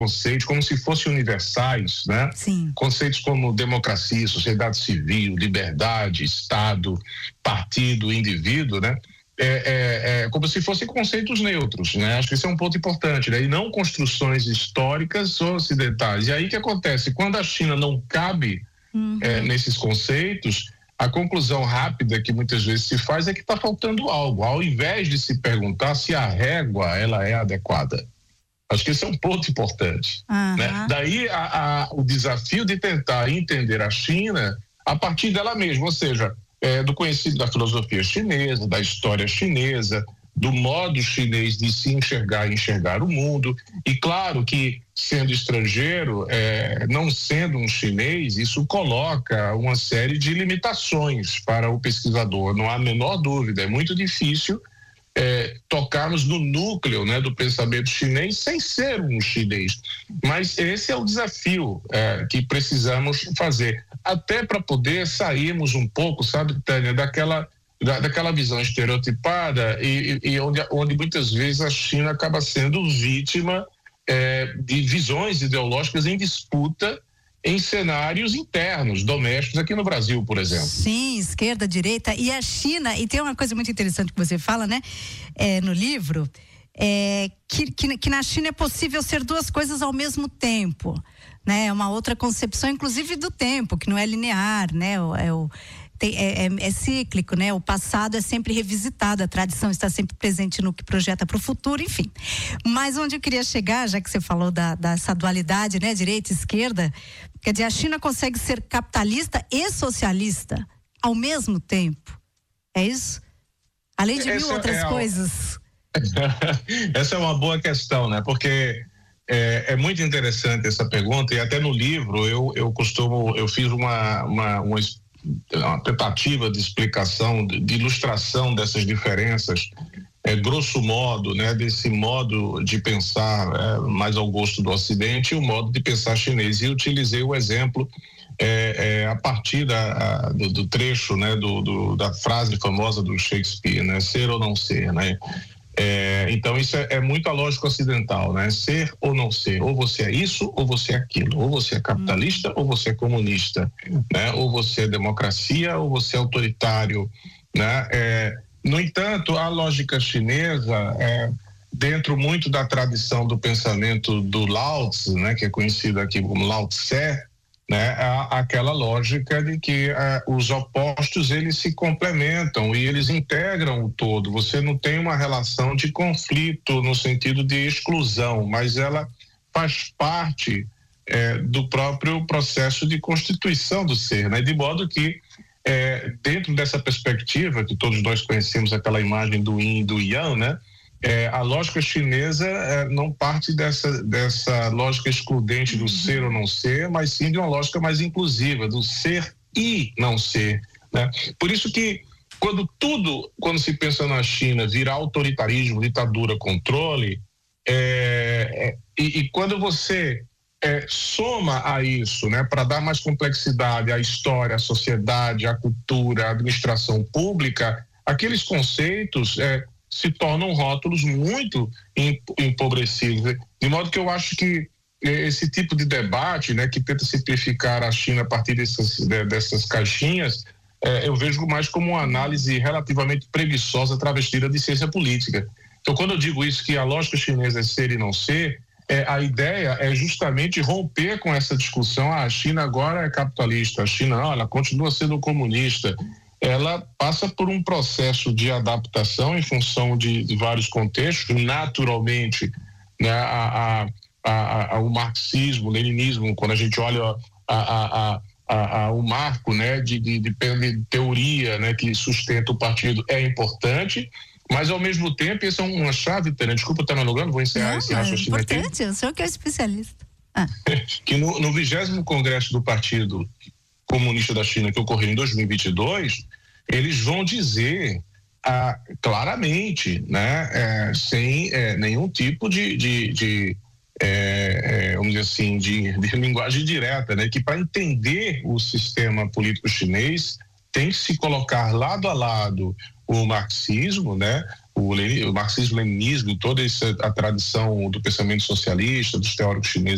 conceitos como se fossem universais, né? Sim. Conceitos como democracia, sociedade civil, liberdade, Estado, partido, indivíduo, né? Como se fossem conceitos neutros, né? Acho que esse é um ponto importante, né? E não construções históricas ou ocidentais. E aí o que acontece? Quando a China não cabe nesses conceitos, a conclusão rápida que muitas vezes se faz é que está faltando algo, ao invés de se perguntar se a régua ela é adequada. Acho que esse é um ponto importante. Né? Daí o desafio de tentar entender a China a partir dela mesma, ou seja, do conhecido da filosofia chinesa, da história chinesa, do modo chinês de se enxergar e enxergar o mundo. E claro que, sendo estrangeiro, não sendo um chinês, isso coloca uma série de limitações para o pesquisador, não há a menor dúvida. É muito difícil tocarmos no núcleo, né, do pensamento chinês sem ser um chinês. Mas esse é o desafio que precisamos fazer, até para poder sairmos um pouco, sabe, Tânia, daquela visão estereotipada e onde muitas vezes a China acaba sendo vítima de visões ideológicas em disputa em cenários internos, domésticos, aqui no Brasil, por exemplo. Sim, esquerda, direita, e a China, e tem uma coisa muito interessante que você fala, né, no livro, que na China é possível ser duas coisas ao mesmo tempo, né, é uma outra concepção, inclusive do tempo, que não é linear, né, é cíclico, né? O passado é sempre revisitado, a tradição está sempre presente no que projeta para o futuro, enfim. Mas onde eu queria chegar, já que você falou dessa dualidade, né? Direita e esquerda, quer dizer, a China consegue ser capitalista e socialista ao mesmo tempo. É isso? Além de mil outras coisas. Essa é uma boa questão, né? Porque é muito interessante essa pergunta, e até no livro eu fiz uma tentativa de explicação, de ilustração dessas diferenças, grosso modo, né, desse modo de pensar mais ao gosto do Ocidente e o modo de pensar chinês. E utilizei o exemplo a partir do trecho, né, da frase famosa do Shakespeare, né, ser ou não ser, né? Então isso é muito a lógica ocidental, né? Ser ou não ser, ou você é isso ou você é aquilo, ou você é capitalista ou você é comunista, né? Ou você é democracia ou você é autoritário, né? No entanto, a lógica chinesa dentro muito da tradição do pensamento do Lao Tzu, né? Que é conhecido aqui como Lao Tse, né, aquela lógica de que os opostos eles se complementam e eles integram o todo. Você não tem uma relação de conflito no sentido de exclusão, mas ela faz parte do próprio processo de constituição do ser, né? De modo que dentro dessa perspectiva que todos nós conhecemos, aquela imagem do yin e do yang, né? A lógica chinesa não parte dessa lógica excludente do ser ou não ser, mas sim de uma lógica mais inclusiva, do ser e não ser, né? Por isso que quando se pensa na China, vira autoritarismo, ditadura, controle, e quando você soma a isso, né, para dar mais complexidade à história, à sociedade, à cultura, à administração pública, aqueles conceitos se tornam rótulos muito empobrecidos, de modo que eu acho que esse tipo de debate, né, que tenta simplificar a China a partir dessas caixinhas, eu vejo mais como uma análise relativamente preguiçosa travestida de ciência política. Então, quando eu digo isso, que a lógica chinesa é ser e não ser, a ideia é justamente romper com essa discussão. A China agora é capitalista, a China não, ela continua sendo comunista. Ela passa por um processo de adaptação em função de vários contextos, naturalmente, né, o marxismo, o leninismo, quando a gente olha o marco, né, de teoria, né, que sustenta o partido, é importante, mas ao mesmo tempo, essa é uma chave, Tânia, desculpa estar me alongando, vou encerrar esse raciocínio aqui. É importante, o senhor que é especialista. Que no 20º Congresso do Partido Comunista da China, que ocorreu em 2022, eles vão dizer claramente, né, sem nenhum tipo de vamos dizer assim, de linguagem direta, né, que para entender o sistema político chinês tem que se colocar lado a lado o marxismo, né, o marxismo-leninismo, toda a tradição do pensamento socialista, dos teóricos chineses